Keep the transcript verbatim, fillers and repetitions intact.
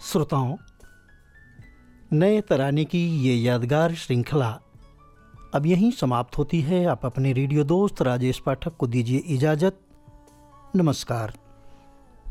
श्रोताओं, नए तराने की ये यादगार श्रृंखला अब यहीं समाप्त होती है। आप अपने रेडियो दोस्त राजेश पाठक को दीजिए इजाज़त। नमस्कार।